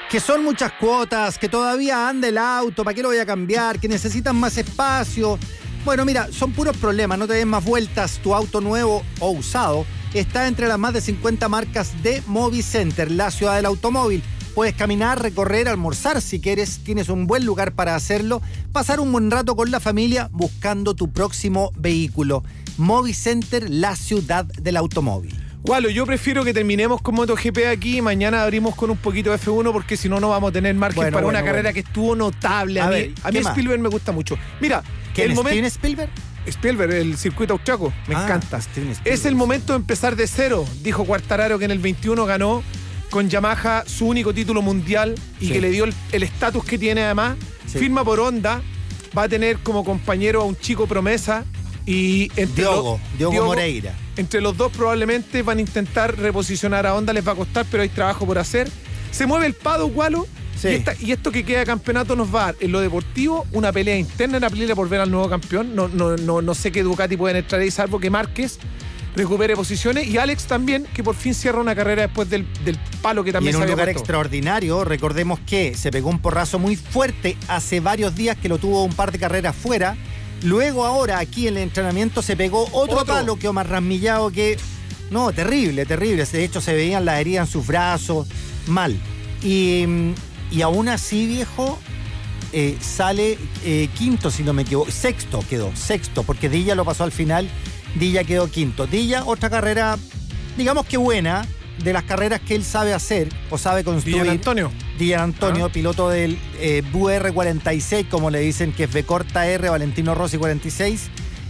Que son muchas cuotas, que todavía anda el auto, ¿para qué lo voy a cambiar? Que necesitan más espacio. Bueno, mira, son puros problemas, no te des más vueltas. Tu auto nuevo o usado está entre las más de 50 marcas de Movicenter, la ciudad del automóvil. Puedes caminar, recorrer, almorzar si quieres, tienes un buen lugar para hacerlo, pasar un buen rato con la familia buscando tu próximo vehículo. Movicenter, la ciudad del automóvil. Gualo, yo prefiero que terminemos con MotoGP aquí y mañana abrimos con un poquito de F1 porque si no, no vamos a tener margen para una carrera que estuvo notable. A mí Spielberg me gusta mucho. Mira, ¿Steven Spielberg? Spielberg, el circuito austriaco, me encanta. Es el momento de empezar de cero, dijo Quartararo, que en el 21 ganó con Yamaha su único título mundial y que le dio el estatus que tiene además. Firma por Honda, va a tener como compañero a un chico promesa y entre Diogo Moreira. Entre los dos probablemente van a intentar reposicionar a Honda, les va a costar, pero hay trabajo por hacer. Se mueve el paddock, Gualo, y esto que queda de campeonato nos va a dar en lo deportivo una pelea interna en la pelea por ver al nuevo campeón. No sé qué Ducati pueden entrar ahí, salvo que Márquez recupere posiciones, y Alex también, que por fin cierra una carrera después del palo que también se había puesto. Y en un lugar extraordinario. Recordemos que se pegó un porrazo muy fuerte hace varios días, que lo tuvo un par de carreras fuera. Luego ahora aquí en el entrenamiento se pegó otro palo, quedó más rasmillado que... No, terrible. De hecho se veían las heridas en sus brazos, mal. Y aún así, viejo, sale quinto, si no me equivoco. Sexto, porque Dilla lo pasó al final. Dilla quedó quinto. Dilla, otra carrera, digamos que buena, de las carreras que él sabe hacer o sabe construir. Dillan Antonio, piloto del VR46, como le dicen, que es B corta R, Valentino Rossi 46.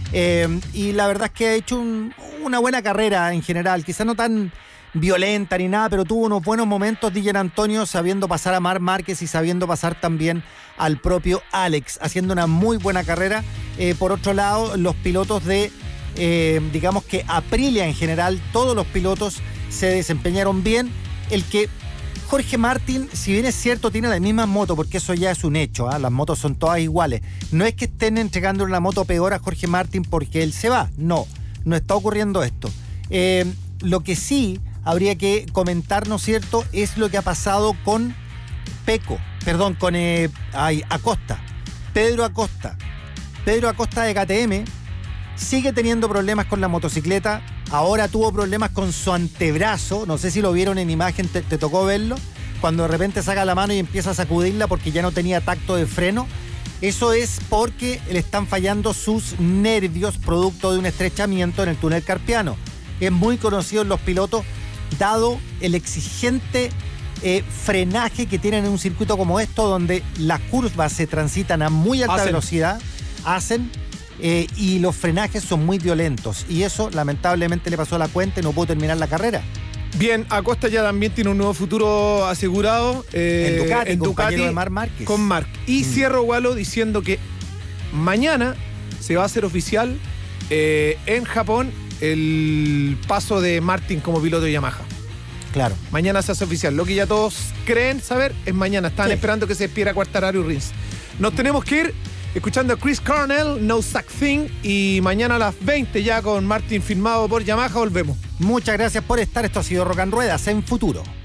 Y la verdad es que ha hecho una buena carrera en general, quizá no tan violenta ni nada, pero tuvo unos buenos momentos Dillan Antonio, sabiendo pasar a Marc Márquez y sabiendo pasar también al propio Alex, haciendo una muy buena carrera. Por otro lado, los pilotos de, digamos que Aprilia en general, todos los pilotos se desempeñaron bien. El que Jorge Martín, si bien es cierto, tiene la misma moto, porque eso ya es un hecho, las motos son todas iguales. No es que estén entregando una moto peor a Jorge Martín porque él se va, no está ocurriendo esto. Lo que sí habría que comentar, ¿no es cierto?, es lo que ha pasado con Acosta. Pedro Acosta de KTM sigue teniendo problemas con la motocicleta. Ahora tuvo problemas con su antebrazo. No sé si lo vieron en imagen, te tocó verlo. Cuando de repente saca la mano y empieza a sacudirla porque ya no tenía tacto de freno. Eso es porque le están fallando sus nervios producto de un estrechamiento en el túnel carpiano. Es muy conocido en los pilotos, dado el exigente frenaje que tienen en un circuito como esto, donde las curvas se transitan a muy alta velocidad, y los frenajes son muy violentos, y eso lamentablemente le pasó a la cuenta y no pudo terminar la carrera. Bien, Acosta ya también tiene un nuevo futuro asegurado en Ducati de Marc Márquez. Con Marc. Y cierro, Gualo, diciendo que mañana se va a hacer oficial en Japón el paso de Martin como piloto de Yamaha. Claro. Mañana se hace oficial. Lo que ya todos creen saber es mañana. Estaban esperando que se despidiera Quartararo y Rins. Nos tenemos que ir escuchando a Chris Cornell, No Such Thing, y mañana a las 20 ya con Martin firmado por Yamaha volvemos. Muchas gracias por estar. Esto ha sido Rock and Ruedas en Futuro.